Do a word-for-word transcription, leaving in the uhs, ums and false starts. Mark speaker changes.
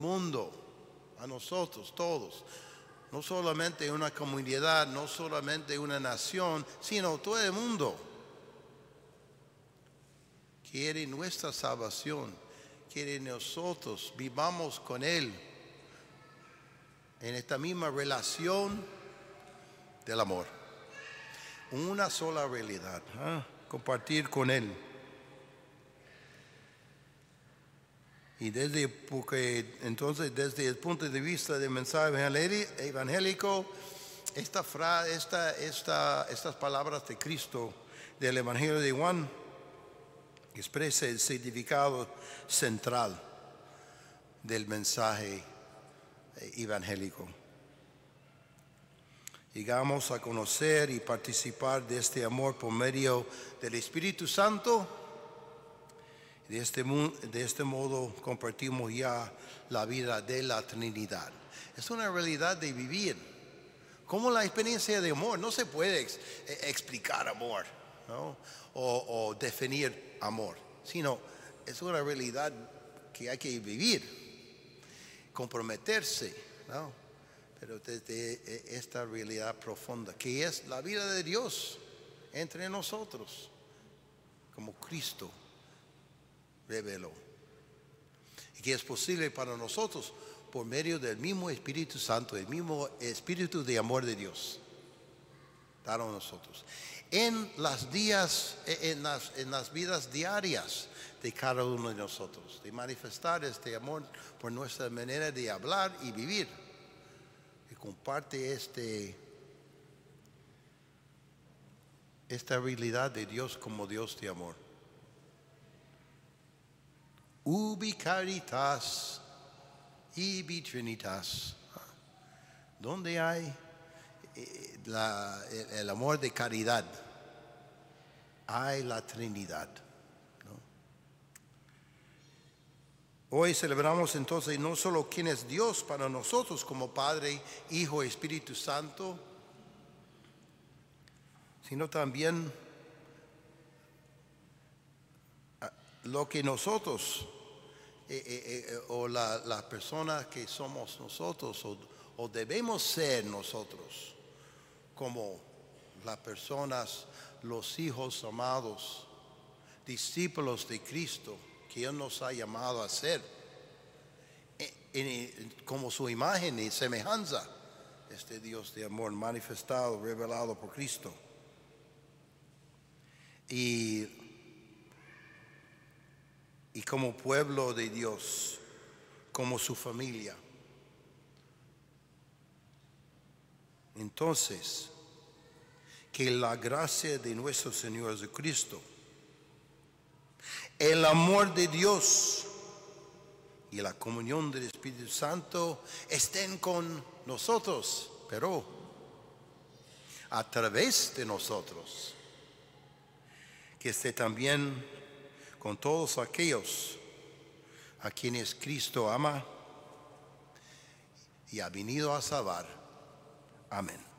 Speaker 1: mundo, a nosotros todos, no solamente una comunidad, no solamente una nación, sino todo el mundo. Quiere nuestra salvación, quiere nosotros vivamos con Él en esta misma relación del amor. Una sola realidad, ¿eh? Compartir con Él. Y desde, porque entonces desde el punto de vista del mensaje evangélico, esta frase, esta, esta, estas palabras de Cristo del Evangelio de Juan expresa el significado central del mensaje evangélico. Llegamos a conocer y participar de este amor por medio del Espíritu Santo. De este, de este modo compartimos ya la vida de la Trinidad. Es una realidad de vivir. Como la experiencia de amor, no se puede ex, explicar amor, ¿no? o, o definir amor, sino es una realidad que hay que vivir, comprometerse, ¿no? Pero desde esta realidad profunda, que es la vida de Dios entre nosotros, como Cristo reveló, y que es posible para nosotros por medio del mismo Espíritu Santo, el mismo Espíritu de amor de Dios dado a nosotros en las días, en las, en las vidas diarias de cada uno de nosotros, de manifestar este amor por nuestra manera de hablar y vivir, y comparte este esta realidad de Dios como Dios de amor. Ubi caritas, ibi trinitas. Donde hay la, el, el amor de caridad, hay la Trinidad, ¿no? Hoy celebramos entonces no solo quién es Dios para nosotros como Padre, Hijo y Espíritu Santo, sino también lo que nosotros eh, eh, eh, o la, las personas que somos nosotros o, o debemos ser nosotros como las personas, los hijos amados, discípulos de Cristo que Él nos ha llamado a ser en, en, como su imagen y semejanza, este Dios de amor manifestado, revelado por Cristo. Y Y como pueblo de Dios, como su familia. Entonces, que la gracia de nuestro Señor Jesucristo, el amor de Dios y la comunión del Espíritu Santo estén con nosotros, pero a través de nosotros, que esté también con todos aquellos a quienes Cristo ama y ha venido a salvar. Amén.